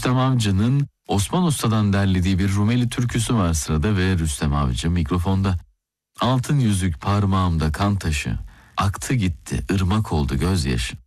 Rüstem Avcı'nın Osman Usta'dan derlediği bir Rumeli türküsü var sırada ve Rüstem Avcı mikrofonda. Altın yüzük parmağımda kan taşı, aktı gitti ırmak oldu gözyaşı.